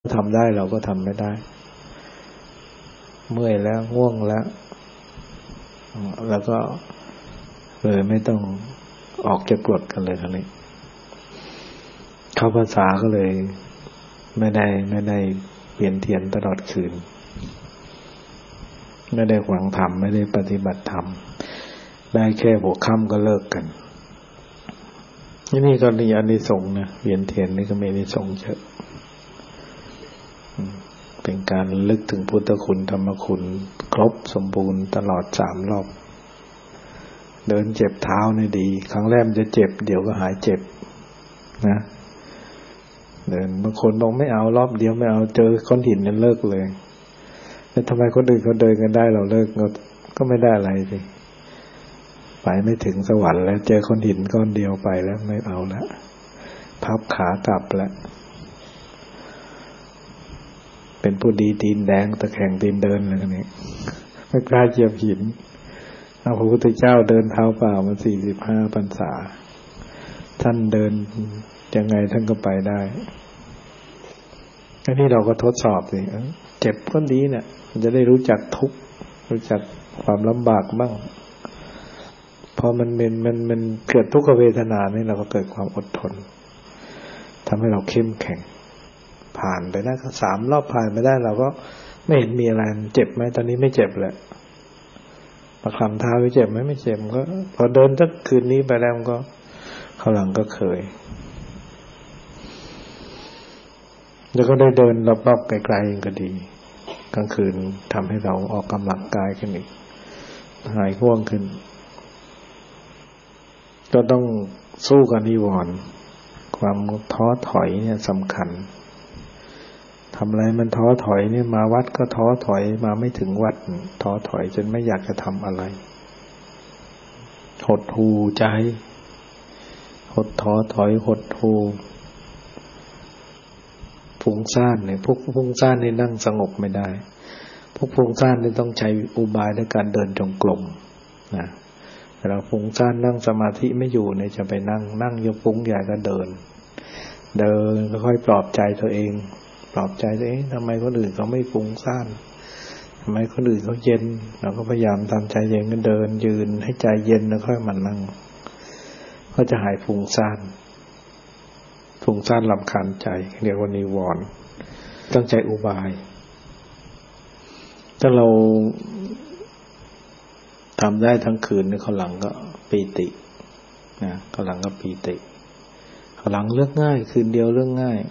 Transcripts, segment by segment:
ทำได้เราก็ทำไม่ได้เมื่อยแล้วง่วงแล้วก็เลยไม่ต้องออกเก็บกดกันเลยคราวนี้เข้าพรรษาก็เลยไม่ได้เปลี่ยนเทียนตลอดคืนไม่ได้หวังธรรมไม่ได้ปฏิบัติธรรมได้แค่หัวค่ำก็เลิกกันนี่ก็มีอานิสงส์นะเวียนเทียนนี่ก็มีอานิสงส์เยอะเป็นการลึกถึงพุทธคุณธรรมคุณครบสมบูรณ์ตลอด3 รอบเดินเจ็บเท้านี่ดีครั้งแรกจะเจ็บเดี๋ยวก็หายเจ็บนะเดินบางคนบอกไม่เอารอบเดียวไม่เอาเจอก้อนหินนั้นเลิกเลยแต่ทำไมคนอื่นเขาเดินกันได้เราเลิกก็ไม่ได้อะไรสิไปไม่ถึงสวรรค์แล้วเจอก้อนหินก้อนเดียวไปแล้วไม่เอาแล้วพับขากลับแล้วเป็นผู้ดีตีนแดงตะแคงตีนเดินอะไรกันนี้ไม่กล้าเหยียบหินพระพุทธเจ้าเดินเท้าเปล่ามา45 พรรษาท่านเดินยังไงท่านก็ไปได้อันนี้เราก็ทดสอบสิเจ็บก็ดีเนี่ยมันจะได้รู้จักทุกข์รู้จักความลำบากบ้างพอมันเกิดทุกขเวทนาเนี่ยเราก็เกิดความอดทนทำให้เราเข้มแข็งผ่านไปได้ก็3 รอบผ่านไปได้เราก็ไม่เห็นมีอะไรเจ็บไหมตอนนี้ไม่เจ็บเลยประคำเท้าไม่เจ็บไหมไม่เจ็บก็พอเดินสักคืนนี้ไปแล้วก็ข้างหลังก็เคยแล้วก็ได้เดินรอบๆไกลๆก็ดีกลางคืนทำให้เราออกกำลังกายขึ้นอีกหายง่วงขึ้นก็ต้องสู้กับนิวรณ์ความท้อถอยเนี่ยสำคัญทำอะไรมันท้อถอยเนี่ยมาวัดก็ท้อถอยมาไม่ถึงวัดท้อถอยจนไม่อยากจะทำอะไรหดหู่ใจท้อถอยหดหู่ฟุ้งซ่านเนี่ยพวกฟุ้งซ่านนี่นั่งสงบไม่ได้พวกฟุ้งซ่านนี่ต้องใช้อุบายในการเดินจงกรมนะเวลาฟุ้งซ่านนั่งสมาธิไม่อยู่เนี่ยจะไปนั่งยกฟุ้งใหญ่ก็เดินค่อยปลอบใจตัวเองปลอบใจตัวเองทำไมคนอื่นเขาไม่ฟุ้งซ่านทำไมคนอื่นเขาเย็นเราก็พยายามทำใจเย็นก็เดินยืนให้ใจเย็นแล้วค่อยมานั่งก็จะหายฟุ้งซ่านรำคาญใจเรียกว่านิวรณ์ต้องใจอุบายถ้าเราทำได้ทั้งคืนนี่ข้างหลังก็ปีตินะข้างหลังก็ปีติข้างหลังเลือกง่ายคืนเดียวเรื่องง่าย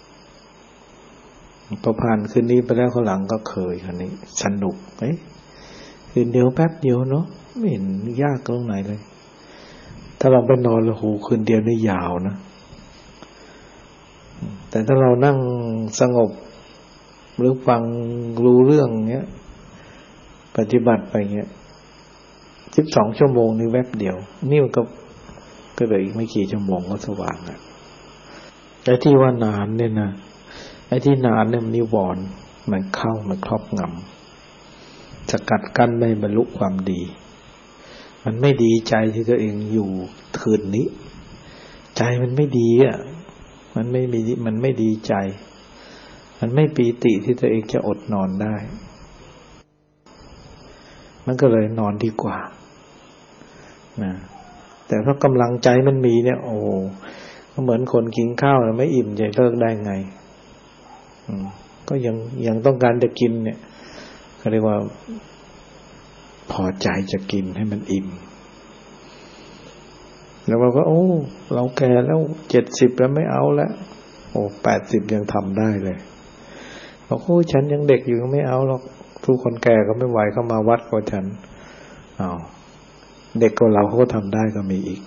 พอผ่านคืนนี้ไปแล้วข้างหลังก็เคยคันนี้สนุกคืนเดียวแป๊บเดียวเนาะไม่เห็นยากตรงไหนเลยถ้าเราไปนอนแล้วคืนเดียวนี่ยาวนะแต่ถ้าเรานั่งสงบหรือฟังรู้เรื่องเงี้ยปฏิบัติไปเงี้ย12 ชั่วโมงนี่แวบเดียวนี่มันก็เหลืออีกไม่กี่ชั่วโมงก็สว่างอ่ะไอ้ที่ว่านานเนี่ยนะไอ้ที่นานเนี่ยมันนิวรณ์มันเข้ามันครอบงำสกัดกั้นไม่บรรลุความดีมันไม่ดีใจที่ตัวเองอยู่คืนนี้ใจมันไม่ดีอ่ะมันไม่ดีใจมันไม่ปีติที่ตัวเองจะอดนอนได้มันก็เลยนอนดีกว่านะแต่ถ้ากำลังใจมันมีเนี่ยโอ้ก็เหมือนคนกินข้าวแล้วไม่อิ่มจะเลิกได้ไงก็ยังต้องการจะกินเนี่ยเขาเรียกว่าพอใจจะกินให้มันอิ่มแล้วเราก็เราแก่แล้ว70แล้วไม่เอาแล้ว80ยังทำได้เลยบอกฉันยังเด็กอยู่ไม่เอาหรอกทุกคนแก่ก็ไม่ไหวเข้ามาวัดกับฉันเด็กกว่าเราเขาก็ทำได้ก็มีอีก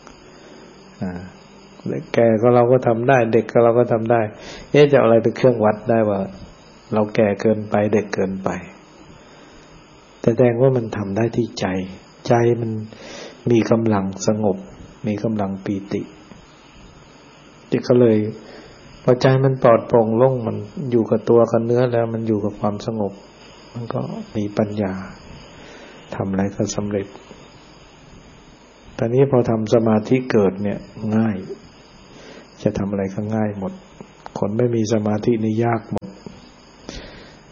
เด็กแก่ก็เราก็ทำได้เด็กก็เราก็ทำได้จะเอาอะไรเป็นเครื่องวัดได้ว่าเราแก่เกินไปเด็กเกินไปแต่แสดงว่ามันทำได้ที่ใจมันมีกำลังสงบมีกำลังปีติจิตก็เลยพอใจมันปลอดโปร่งโล่งมันอยู่กับตัวกับเนื้อแล้วมันอยู่กับความสงบมันก็มีปัญญาทำอะไรก็สำเร็จตอนนี้พอทำสมาธิเกิดเนี่ยง่ายจะทำอะไรก็ง่ายหมดคนไม่มีสมาธินี่ยากหมด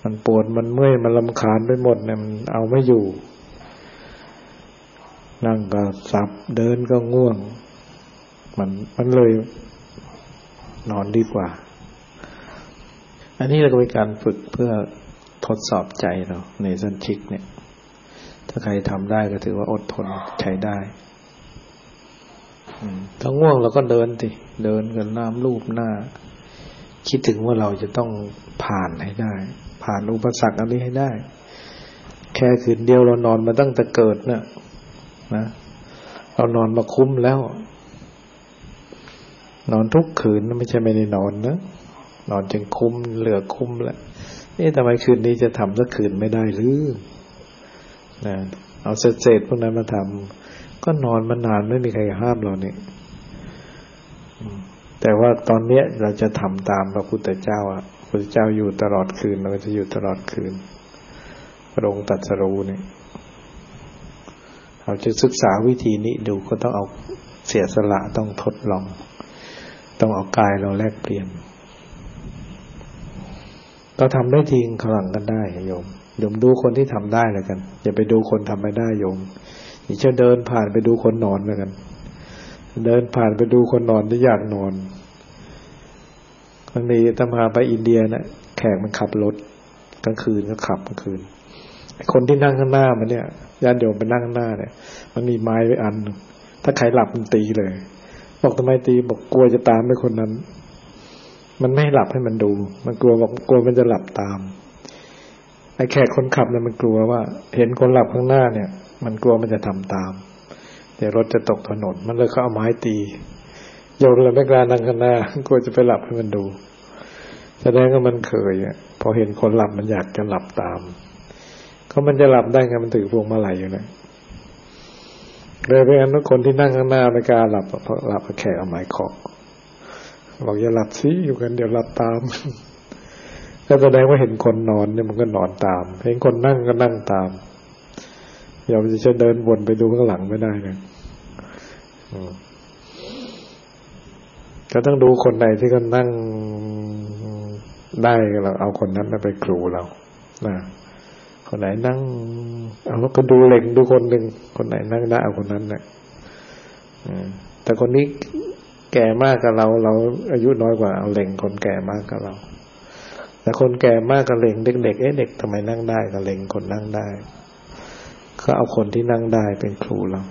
มันปวดมันเมื่อยมันรำคาญไปหมดเนี่ยมันเอาไม่อยู่นั่งก็สับเดินก็ง่วงมันเลยนอนดีกว่าอันนี้เราก็เป็นการฝึกเพื่อทดสอบใจเราในสันชิกเนี่ยถ้าใครทำได้ก็ถือว่าอดทนใช้ได้ถ้าง่วงเราก็เดินกันน้ำลูบหน้าคิดถึงว่าเราจะต้องผ่านให้ได้ผ่านอุปสรรคอันนี้ให้ได้แค่คืนเดียวเรานอนมาตั้งแต่เกิดนะเรานอนมาคุ้มแล้วนอนทุกคืนไม่ใช่ไม่ได้นอนนะนอนจนคุ้มเหลือคุ้มแล้วทำไมคืนนี้จะทำสักคืนไม่ได้หรือนะเอาเศษพวกนั้นมาทำก็นอนมานานไม่มีใครห้ามเราเนี่ยแต่ว่าตอนนี้เราจะทำตามพระพุทธเจ้าพระพุทธเจ้าอยู่ตลอดคืนเราจะอยู่ตลอดคืนพระองค์ตรัสรู้เนี่ยเราจะศึกษาวิธีนี้ดูก็ต้องเอาเสียสละต้องทดลองต้องเอากายเราแลกเปลี่ยนเราทำได้จริงข้างหลังกันได้โยมดูคนที่ทำได้แล้วกันอย่าไปดูคนทำไม่ได้โยมอย่าเชื่อเดินผ่านไปดูคนนอนแล้วกันเดินผ่านไปดูคนนอนที่อยากนอนครั้งนี้ตมาไปอินเดียนะแขกมันขับรถกลางคืนก็ขับกลางคืนคนที่นั่งข้างหน้ามันเนี่ยญาติโยมไปนั่งข้างหน้าเนี่ยมันมีไม้ไว้อันถ้าใครหลับมันตีเลยบอกทำไมตีบอกกลัวจะตามไปคนนั้นมันไม่ให้หลับให้มันดูมันกลัวบอกกลัวมันจะหลับตามไอ้แขกคนขับเนี่ยมันกลัวว่าเห็นคนหลับข้างหน้าเนี่ยมันกลัวมันจะทำตามเดี๋ยวรถจะตกถนนมันเลยเขาเอาไม้ตีโยนเลยไม่กล้านั่งข้างหน้ากลัวจะไปหลับให้มันดูแสดงว่ามันเคยพอเห็นคนหลับมันอยากจะหลับตามก็มันจะหลับได้ไงมันถือพวงมาลัยอยู่นะเลยเป็นอันว่าคนที่นั่งข้างหน้าไม่กล้าหลับเพราะหลับแขกเอาไม้เคาะบอกอย่าหลับสิอยู่กันเดี๋ยวหลับตามก็แสดงว่าเห็นคนนอนเนี่ยมันก็นอนตามเห็นคนนั่งก็นั่งตามอย่าไปจะเดินวนไปดูข้างหลังไม่ได้นะก็ต้องดูคนไหนที่เขานั่งได้เราเอาคนนั้นไปครูเรานะคนไหนนั่งเอาก็ดูเล็งดูคนหนึ่งคนไหนนั่งได้เอาคนนั้นแหละแต่คนนี้แก่มากกับเราอายุน้อยกว่าเอาเล็งคนแก่มากกับเราแต่คนแก่มากกับเล็งเด็กๆเด็กทำไมนั่งได้กับเล็งคนนั่งได้ก็เอาคนที่นั่งได้เป็นครูเรา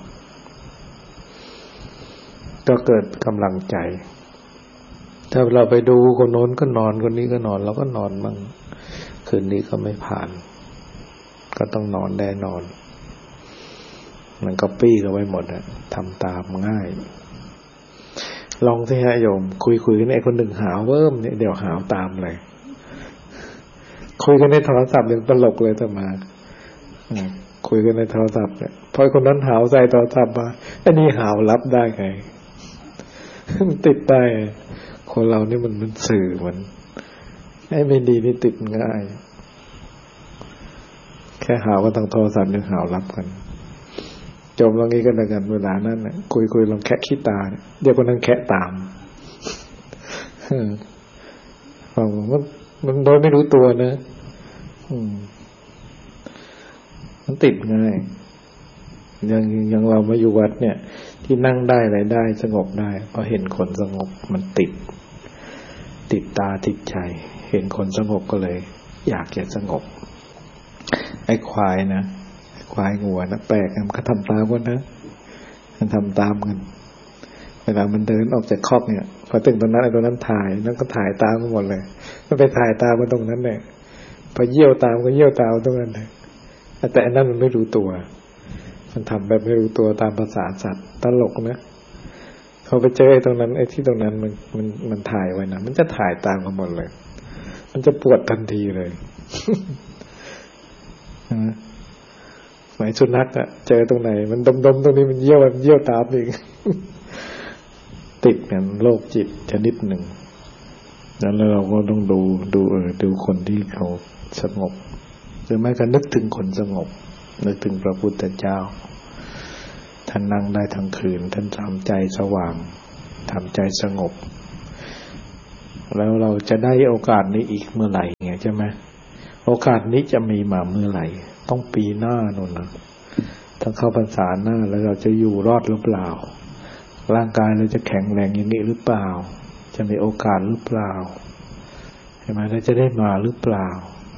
ก็เกิดกำลังใจถ้าเราไปดูคนโน้นก็นอนคนนี้ก็นอนเราก็นอนมั่งคืนนี้ก็ไม่ผ่านก็ต้องนอนแน่นอนมันก็ปี้กันไว้หมดอะทำตามง่ายลองสิฮะโยมคุยกันไอ้คนหนึ่งหาวเวิ่มเนี่ยเดี๋ยวหาวตามเลยคุยกันในโทรศัพท์ยังตลกเลยจะมาคุยกันในโทรศัพท์เนี่ยพอคนนั้นหาวใส่โทรศัพท์มาอันนี้หาวรับได้ไงมันติดได้คนเรานี่มันสื่อมันไอ้ไม่ดีนี่ติดง่ายแค่หาวก็ต้องโทรศัพท์ยังหาวรับกันจบลองนี้กันแล้วกันเวลานั้นน่ะคุยลองแคะขี้ตาเดี๋ยวคนนั้นแคะตามฟังมันโดยไม่รู้ตัวนะมันติดง่ายอย่างเรามาอยู่วัดเนี่ยที่นั่งได้อะไรได้สงบได้เพราะเห็นคนสงบมันติดตาติดใจเห็นคนสงบก็เลยอยากจะสงบไอ้ควายนะควายงัวนะแปลกมันก็ทำตามกันนะมันทำตามกันเวลามันเดินออกจากคอกเนี่ยพอถึงตรงนั้นไอ้ตรงนั้นถ่ายแล้วก็ถ่ายตามกันหมดเลยมันไปถ่ายตามกันตรงนั้นเนี่ยพอเยี่ยวตามก็เยี่ยวตามตรงนั้นเลยแต่อันนั้นมันไม่รู้ตัวมันทำแบบไม่รู้ตัวตามภาษาสัตว์ตลกนะเขาไปเจอไอ้ตรงนั้นไอ้ที่ตรงนั้นมันถ่ายไว้นะมันจะถ่ายตามกันหมดเลยมันจะปวดทันทีเลยหมายสุนัขอะเจอตรงไหนมันดมตรงนี้มันเยี่ยวตามอีกติดกันโรคจิตชนิดหนึ่งแล้วเราก็ต้องดูคนที่เขาสงบหรือไม่ก็นึกถึงคนสงบนึกถึงพระพุทธเจ้าท่านนั่งได้ทั้งคืนท่านทำใจสว่างทำใจสงบแล้วเราจะได้โอกาสนี้อีกเมื่อไหร่ไงใช่ไหมโอกาสนี้จะมีมาเมื่อไหร่ต้องปีหน้าโน่นนะถ้าเข้าพรรษาหน้าแล้วเราจะอยู่รอดหรือเปล่าร่างกายเราจะแข็งแรงอย่างนี้หรือเปล่าจะมีโอกาสหรือเปล่าใช่ไหมเราจะได้มาหรือเปล่า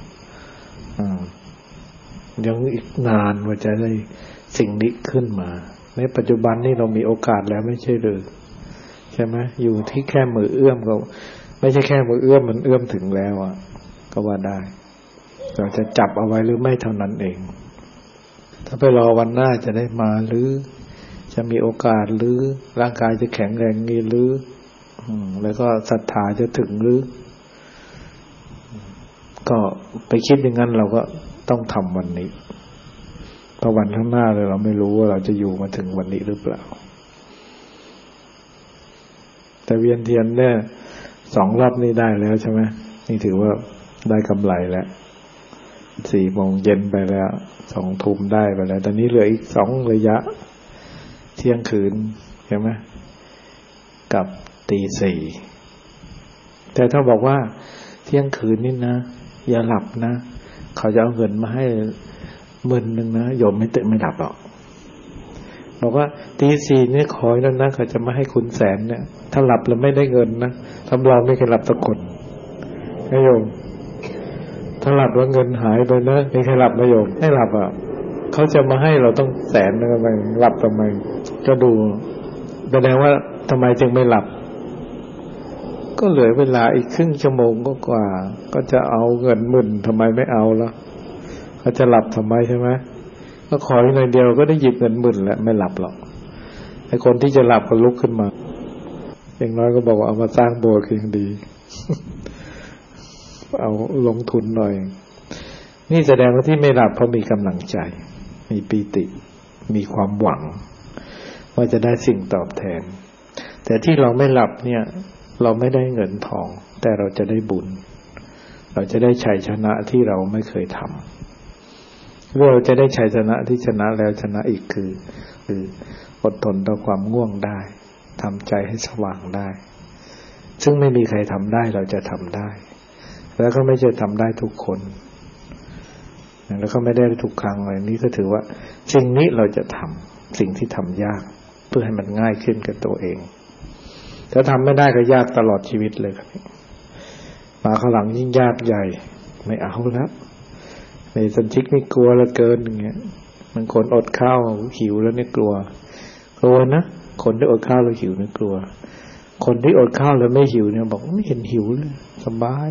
ยังอีกนานว่าจะได้สิ่งนี้ขึ้นมาในปัจจุบันนี่เรามีโอกาสแล้วไม่ใช่หรือใช่ไหมอยู่ที่แค่มือเอื้อมก็ไม่ใช่แค่มือเอื้อมมันเอื้อมถึงแล้วอ่ะก็ว่าได้เราจะจับเอาไว้หรือไม่เท่านั้นเองถ้าไปรอวันหน้าจะได้มาหรือจะมีโอกาสหรือร่างกายจะแข็งแรงงี้หรือแล้วก็ศรัทธาจะถึงหรือก็ไปคิดอย่างนั้นเราก็ต้องทำวันนี้เพราะวันข้างหน้าเลยเราไม่รู้ว่าเราจะอยู่มาถึงวันนี้หรือเปล่าแต่เวียนเทียนเนี่ย2 รอบนี่ได้แล้วใช่ไหมนี่ถือว่าได้กำไรแล้ว4 โมงเย็นไปแล้ว2 ทุ่มได้ไปแล้วตอนนี้เหลืออีก2 ระยะเที่ยงคืนใช่ไหมกับตี 4แต่ถ้าบอกว่าเที่ยงคืนนี่นะอย่าหลับนะเขาจะเอาเงินมาให้10,000นะโยมไม่ตื่นไม่หลับหรอกบอกว่าตี 4นี่ขอแล้วนะเขาจะมาให้คุณ100,000เนี่ยถ้าหลับแล้วไม่ได้เงินนะทำเราไม่เคยหลับสักคนนะโยมถ้าหลับแล้วเงินหายไปนะไม่เคยหลับนะโยมให้หลับอ่ะเขาจะมาให้เราต้อง100,000นึงทำไมหลับทำไมก็ดูแสดงว่าทำไมจึงไม่หลับก็เหลือเวลาอีกครึ่งชั่วโมงก็กว่าก็จะเอาเงิน10,000ทำไมไม่เอาล่ะเขาจะหลับทำไมใช่ไหมก็ขออีกหน่อยเดียวก็ได้หยิบเงิน10,000แล้วไม่หลับหรอกไอ้คนที่จะหลับก็ลุกขึ้นมาอย่างน้อยก็บอกว่าเอามาสร้างโบสถ์ยังดี เอาลงทุนหน่อยนี่แสดงว่าที่ไม่หลับเพราะมีกำลังใจมีปีติมีความหวังว่าจะได้สิ่งตอบแทนแต่ที่เราไม่หลับเนี่ยเราไม่ได้เงินทองแต่เราจะได้บุญเราจะได้ชัยชนะที่เราไม่เคยทำเราจะได้ชัยชนะที่ชนะแล้วชนะอีกคืออดทนต่อความง่วงได้ทำใจให้สว่างได้ซึ่งไม่มีใครทำได้เราจะทำได้แล้วก็ไม่ใช่ทำได้ทุกคนแล้วก็ไม่ได้ทุกครั้งอะไรนี้ก็ถือว่าสิ่งนี้เราจะทำสิ่งที่ทำยากเพื่อให้มันง่ายขึ้นกับตัวเองถ้าทำไม่ได้ก็ยากตลอดชีวิตเลยครับมาข้างหลังยิ่งยากใหญ่ไม่เอาแล้วในสันชิกนี่กลัวเหลือเกินอย่างเงี้ยมันคนอดข้าวหิวแล้วนี่กลัวนะคนที่อดข้าวแล้วหิวนี่กลัวคนที่อดข้าวแล้วไม่หิวเนี่ยบอกไม่เห็นหิวเลยสบาย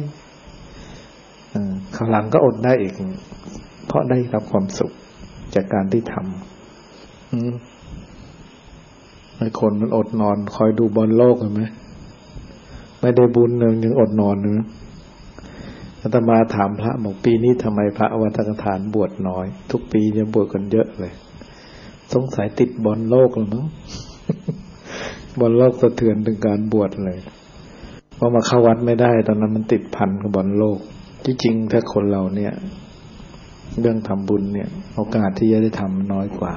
ข้างหลังก็อดได้อีกเพราะได้รับความสุขจากการที่ทำไอ้คนมันอดนอนคอยดูบอลโลกเห็นไหมไม่ได้บุญเลยยังอดนอนเลยอาตมาถามพระบอกปีนี้ทำไมพระวัดสังฆทานบวชน้อยทุกปีจะบวชกันเยอะเลยสงสัยติดบอลโลกหรือมั้ง บอลโลกสะเทือนถึงการบวชเลยเพราะมาเข้าวัดไม่ได้ตอนนั้นมันติดพันกับบอลโลกที่จริงถ้าคนเราเนี่ยเรื่องทำบุญเนี่ยโอกาสที่จะได้ทำน้อยกว่า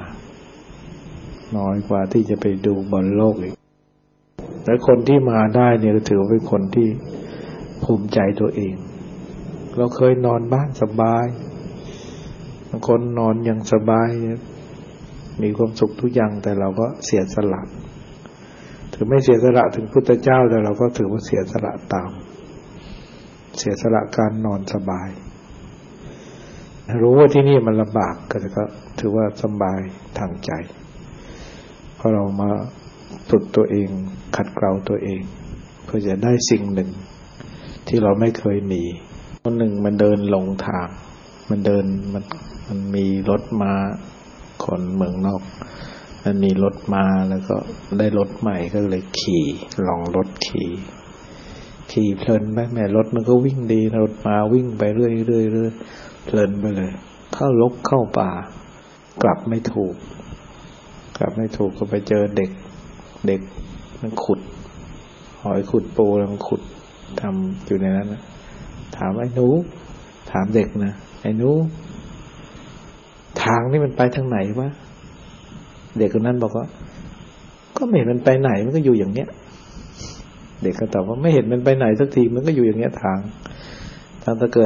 ที่จะไปดูบอลโลกอีกและคนที่มาได้เนี่ยถือว่าเป็นคนที่ภูมิใจตัวเองเราเคยนอนบ้านสบายบางคนนอนอย่างสบายมีความสุขทุกอย่างแต่เราก็เสียสละถึงไม่เสียสละถึงพุทธเจ้าแต่เราก็ถือว่าเสียสละตามเสียสละการนอนสบายรู้ว่าที่นี่มันลำบากก็ถือว่าสบายทางใจเพราะเรามาฝึกตัวเองขัดเกลาตัวเองเพื่อจะได้สิ่งหนึ่งที่เราไม่เคยมีคนหนึ่งมันเดินหลงทางมันมีรถมาคนเมืองนอกมันมีรถมาแล้วก็ได้รถใหม่ก็เลยขี่ลองรถขี่เพลินไปแม่รถมันก็วิ่งดีรถมาวิ่งไปเรื่อยเพลินไปเลยเข้าลกเข้าป่ากลับไม่ถูกก็ไปเจอเด็กมันขุดหอยขุดปูแล้วมันขุดทำอยู่ในนั้นนะถามไอ้หนูถามเด็กนะไอ้หนูทางนี่มันไปทางไหนวะเด็กคนนั้นบอกว่าก็ไม่เห็นมันไปไหนมันก็อยู่อย่างเนี้ยเด็กก็ตอบว่าไม่เห็นมันไปไหนสักทีมันก็อยู่อย่างเนี้ยทางตะเกิด